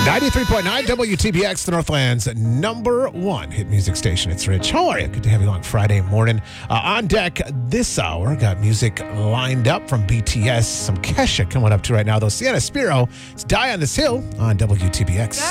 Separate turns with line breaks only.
93.9 WTBX, the Northland's #1 hit music station. It's Rich. How are you? Good to have you along Friday morning. On deck this hour, got music lined up from BTS. Some Kesha coming up to right now, though. Sienna Spiro, it's Die on This Hill on WTBX.